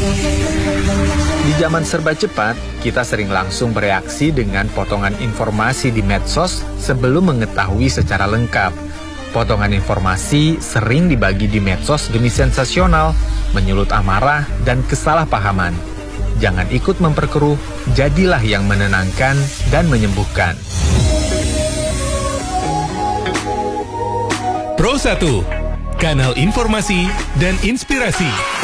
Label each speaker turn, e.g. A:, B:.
A: Di zaman serba cepat, kita sering langsung bereaksi dengan potongan informasi di medsos sebelum mengetahui secara lengkap. Potongan informasi sering dibagi di medsos demi sensasional, menyulut amarah dan kesalahpahaman. Jangan ikut memperkeruh, jadilah yang menenangkan dan menyembuhkan.
B: Pro 1, kanal informasi dan inspirasi.